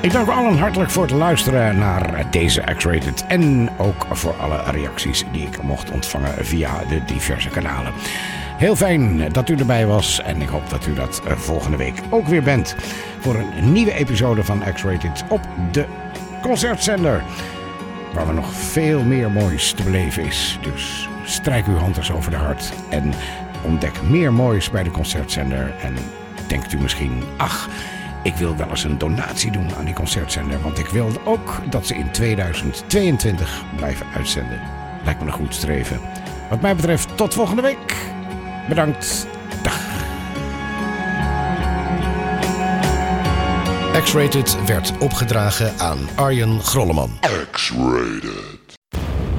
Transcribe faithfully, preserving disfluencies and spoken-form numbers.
Ik dank u allen hartelijk voor het luisteren naar deze X-Rated. En ook voor alle reacties die ik mocht ontvangen via de diverse kanalen. Heel fijn dat u erbij was. En ik hoop dat u dat volgende week ook weer bent. Voor een nieuwe episode van X-Rated op de Concertzender. Waar we nog veel meer moois te beleven is. Dus strijk uw hand eens over de hart. En ontdek meer moois bij de Concertzender. En denkt u misschien, ach, ik wil wel eens een donatie doen aan die Concertzender. Want ik wil ook dat ze in tweeduizend tweeëntwintig blijven uitzenden. Lijkt me een goed streven. Wat mij betreft, tot volgende week. Bedankt. Dag. X-Rated werd opgedragen aan Arjen Grolleman. X-Rated.